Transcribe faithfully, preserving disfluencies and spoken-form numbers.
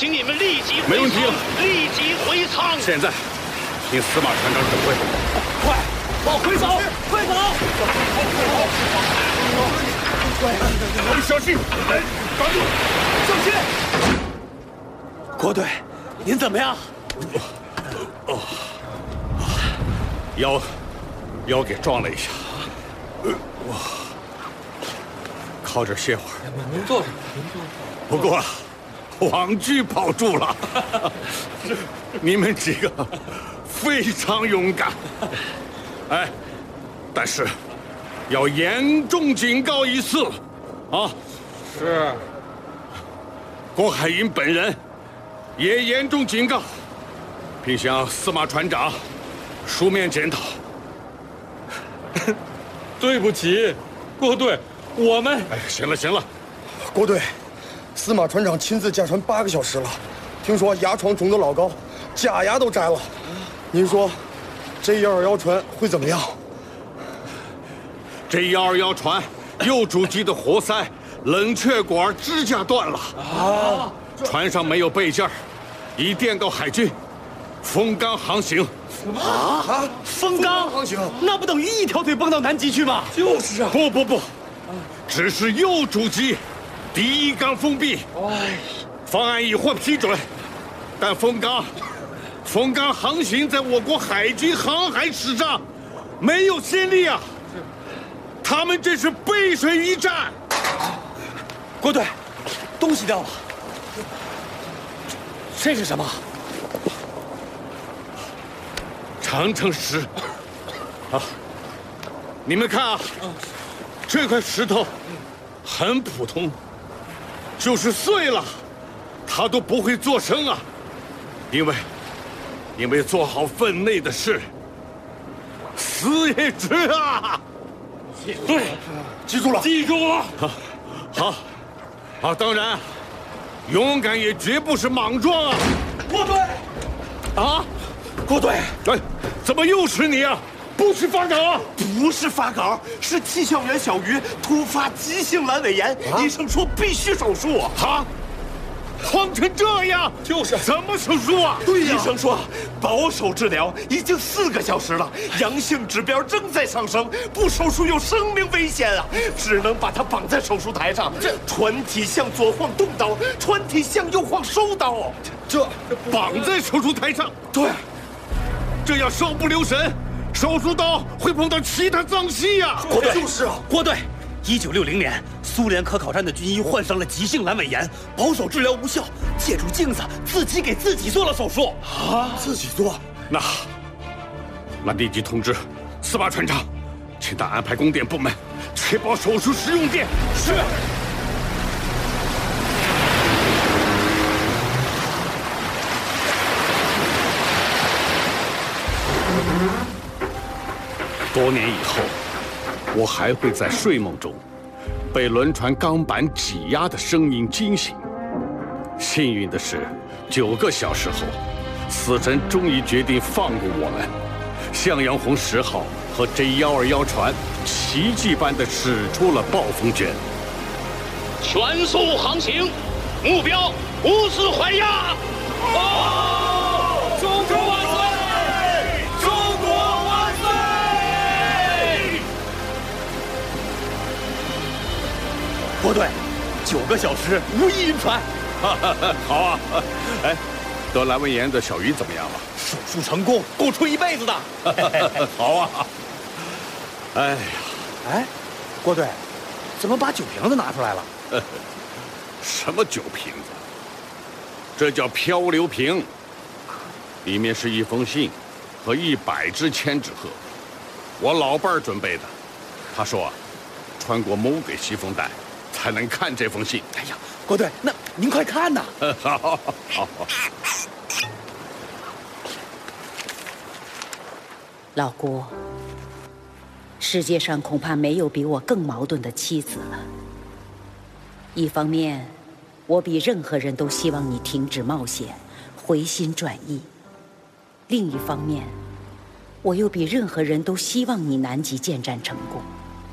请你们立即没问题了， 立即回舱。 现在，听司马船长指挥， 快，往回走，快走！ 小心！哎，赶住！ 小心！郭队，您怎么样？ 哦，腰，腰给撞了一下。哇，靠这歇会儿。 您坐着，您坐着。 不过，网具保住了。你们几个非常勇敢。哎，但是要严重警告一次，啊！ 是。 郭海云本人也严重警告，并向司马船长书面检讨。 对不起，郭队，我们…… 哎，行了行了， 郭队，司马船长亲自驾船八个小时了，听说牙床肿得老高，假牙都摘了。您说，这一二幺船会怎么样？ 这一二幺船右主机的活塞、冷却管支架断了啊！船上没有备件，已电告海军，封缸航行。 啊啊！封缸航行，那不等于一条腿蹦到南极去吗？ 就是啊！ 不不不，只是右主机第一缸封闭。哎，方案已获批准，但封缸、封缸航行在我国海军航海史上没有先例啊！他们这是背水一战。 郭队，东西掉了，这是什么？ 长城石。啊，你们看啊，这块石头很普通，就是碎了，它都不会作声啊，因为因为做好分内的事，死也值啊！ 对， 记住了， 记住了。 好，好，啊，当然，勇敢也绝不是莽撞啊！ 郭队， 啊， 郭队， 哎，怎么又是你啊？不是发稿， 不是发稿，是气象员小鱼突发急性阑尾炎，啊、医生说必须手术。 啊，慌成这样， 就是怎么手术啊？ 对呀，医生说保守治疗已经四个小时了，阳性指标正在上升，不手术有生命危险啊！只能把他绑在手术台上，这船体向左晃动刀，船体向右晃收刀。 这绑在手术台上， 对， 这样稍不留神，手术刀会碰到其他脏器呀！ 郭队就是啊， 郭队，一九六零年，苏联科考站的军医患上了急性阑尾炎，保守治疗无效，借助镜子自己给自己做了手术。 啊，自己做？ 那，那立即通知司马船长，请他安排供电部门，确保手术时用电。 是。 多年以后，我还会在睡梦中被轮船钢板挤压的声音惊醒。幸运的是，九个小时后，死神终于决定放过我们。向阳红十号和 J 一二一船奇迹般的驶出了暴风圈， 全速航行，目标无死怀压。哦，中国万岁！中国万岁！郭队，九个小时无一晕船。 好啊！哎，得阑尾炎的小鱼怎么样了？ 手术成功，够吹一辈子的。 好啊！哎呀， 哎，郭队，怎么把酒瓶子拿出来了？ 什么酒瓶子？这叫漂流瓶，里面是一封信和一百只千纸鹤，我老伴儿准备的。他说啊，穿过某给西风带才能看这封信。 哎呀，郭队，那您快看呐！ 好，好，好。 老郭，世界上恐怕没有比我更矛盾的妻子了。一方面，我比任何人都希望你停止冒险，回心转意；另一方面，我又比任何人都希望你南极建站成功。